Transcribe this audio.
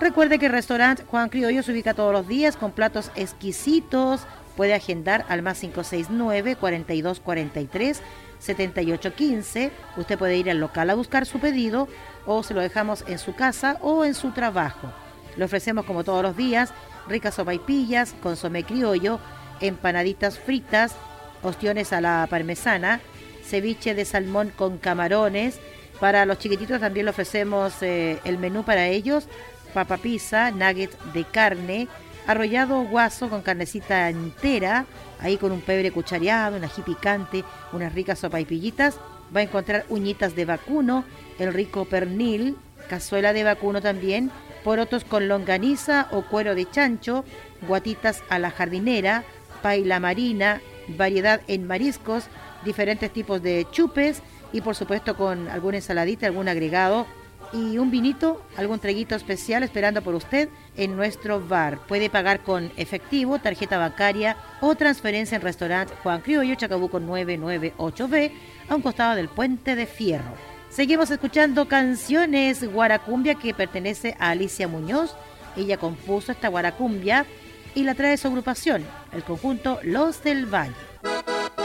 Recuerde que el restaurante Juan Criollo se ubica todos los días con platos exquisitos. Puede agendar al más 569-4243-7815. Usted puede ir al local a buscar su pedido o se lo dejamos en su casa o en su trabajo. Le ofrecemos como todos los días ricas sopaipillas, consomé criollo, empanaditas fritas, ostiones a la parmesana, ceviche de salmón con camarones. Para los chiquititos también le ofrecemos el menú para ellos: papa pizza, nuggets de carne, arrollado guaso con carnecita entera, ahí con un pebre cuchareado, un ají picante, unas ricas sopaipillitas. Va a encontrar uñitas de vacuno, el rico pernil, cazuela de vacuno también, porotos con longaniza o cuero de chancho, guatitas a la jardinera, paila marina, variedad en mariscos, diferentes tipos de chupes y por supuesto con alguna ensaladita, algún agregado y un vinito, algún traguito especial esperando por usted en nuestro bar. Puede pagar con efectivo, tarjeta bancaria o transferencia en restaurante Juan Criollo, Chacabuco 998B, a un costado del Puente de Fierro. Seguimos escuchando canciones guaracumbia que pertenece a Alicia Muñoz. Ella compuso esta guaracumbia y la trae su agrupación, el conjunto Los del Valle.